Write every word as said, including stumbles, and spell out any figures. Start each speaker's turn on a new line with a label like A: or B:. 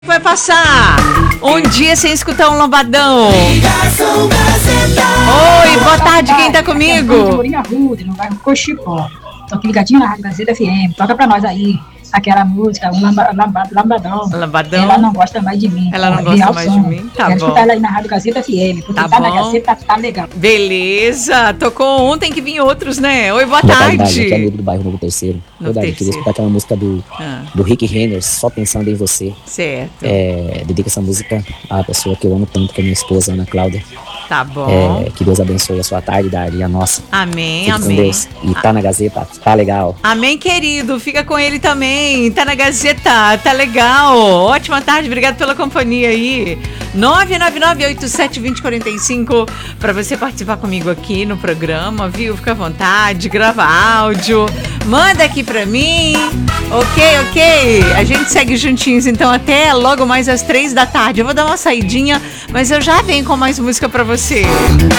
A: Vai passar um dia sem escutar um lambadão. Oi, boa tarde, quem tá comigo?
B: No bairro Cochipó. Tô aqui ligadinho na Rádio Gazeta F M. Toca pra nós aí aquela música, um lamba, lamba, lambadão.
A: Lambadão.
B: Ela não gosta mais de mim.
A: Ela não
B: Ó,
A: gosta mais
B: som.
A: de mim? Tá
B: Quero
A: bom.
B: escutar ela aí na Rádio Gazeta F M, porque
A: Tá
B: tá,
A: bom.
B: na Gazeta, tá legal.
A: Beleza, tocou um, tem que vir outros, né? Oi, boa,
C: Boa
A: tarde.
C: tarde, aqui é amigo do bairro Novo Terceiro.
A: No
C: Verdade,
A: terceiro.
C: queria escutar aquela música do,
A: Ah.
C: do Rick Renner, Só Pensando em Você.
A: Certo,
C: É, dedico essa música à pessoa que eu amo tanto, que é minha esposa, Ana Cláudia.
A: tá bom.
C: É, que Deus abençoe a sua tarde, Dari, e a nossa.
A: Amém,
C: Fique com
A: amém.
C: Deus. E tá na Gazeta, tá legal.
A: Amém, querido. Fica com ele também. Tá na Gazeta, tá legal. Ótima tarde, obrigado pela companhia aí. nove nove nove oito sete dois zero quatro cinco para você participar comigo aqui no programa, viu? Fica à vontade, grava áudio, manda aqui pra mim. Ok, ok. A gente segue juntinhos, então até logo mais às três da tarde. Eu vou dar uma saidinha, mas eu já venho com mais música pra você.